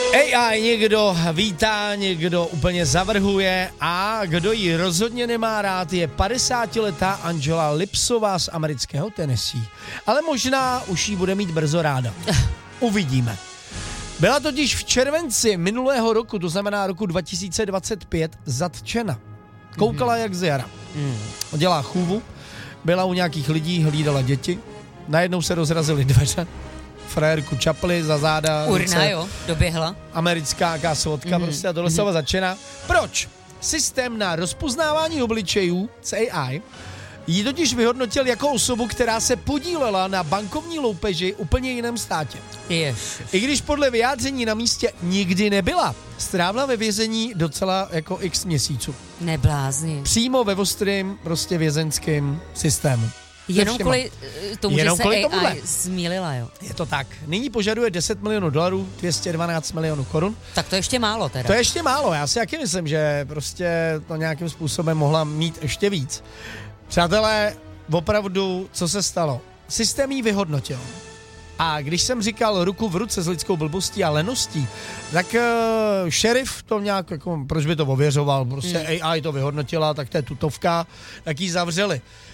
AI někdo vítá, někdo úplně zavrhuje a kdo ji rozhodně nemá rád, je 50letá Angela Lipsová z amerického Tennessee. Ale možná už ji bude mít brzo ráda. Uvidíme. Byla totiž v červenci minulého roku, to znamená roku 2025, zatčena. Koukala jak z jara. Dělá chůvu, byla u nějakých lidí, hlídala děti, najednou se rozrazily dveře, frajerku čapli za záda. Urna, jo, doběhla. Americká kásvotka, prostě a tohle se začíná. Proč? Systém na rozpoznávání obličejů z AI ji totiž vyhodnotil jako osobu, která se podílela na bankovní loupeži úplně jiném státě. I když podle vyjádření na místě nikdy nebyla, strávila ve vězení docela jako x měsíců. Neblázni. Přímo ve ostrým prostě vězenském systému. Jenom kvůli tomu, Jenom že se AI zmýlila, jo. Je to tak. Nyní požaduje $10 milionů, 212 milionů korun. Tak to ještě málo teda. To je ještě málo, já si taky myslím, že prostě to nějakým způsobem mohla mít ještě víc. Přátelé, opravdu, co se stalo? Systém jí vyhodnotil. A když jsem říkal ruku v ruce s lidskou blbostí a leností, tak šerif to nějak, jako, proč by to ověřoval, prostě AI to vyhodnotila, tak to je tutovka, tak jí zavřeli.